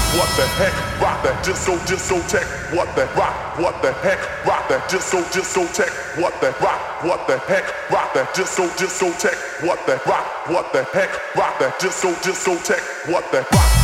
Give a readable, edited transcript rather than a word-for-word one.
What the heck? Rock that disco tech. What the rock? What the heck? Rock that disco tech. What the rock? What the heck? Rock that disco tech. What the rock? What the heck? Rock that disco tech. What the rock?